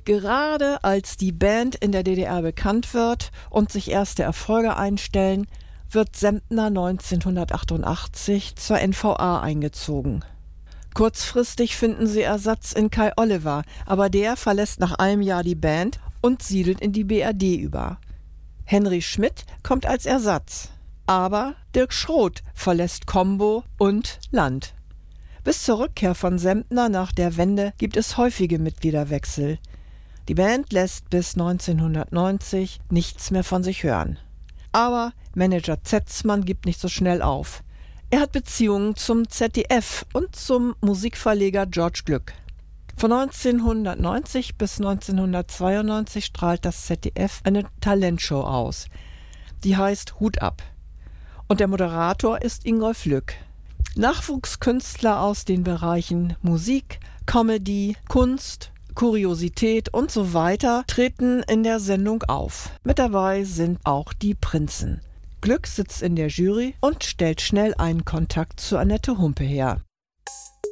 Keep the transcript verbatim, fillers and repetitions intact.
Gerade als die Band in der D D R bekannt wird und sich erste Erfolge einstellen, wird Sembner neunzehnhundertachtundachtzig zur N V A eingezogen. Kurzfristig finden sie Ersatz in Kai Oliver, aber der verlässt nach einem Jahr die Band und siedelt in die B R D über. Henry Schmidt kommt als Ersatz, aber Dirk Schroth verlässt Combo und Land. Bis zur Rückkehr von Sembner nach der Wende gibt es häufige Mitgliederwechsel. Die Band lässt bis neunzehnhundertneunzig nichts mehr von sich hören. Aber Manager Zetzmann gibt nicht so schnell auf. Er hat Beziehungen zum Z D F und zum Musikverleger George Glück. Von neunzehnhundertneunzig bis neunzehnhundertzweiundneunzig strahlt das Z D F eine Talentshow aus. Die heißt Hut ab. Und der Moderator ist Ingolf Lück. Nachwuchskünstler aus den Bereichen Musik, Comedy, Kunst, Kuriosität und so weiter treten in der Sendung auf. Mit dabei sind auch die Prinzen. Glück sitzt in der Jury und stellt schnell einen Kontakt zu Annette Humpe her.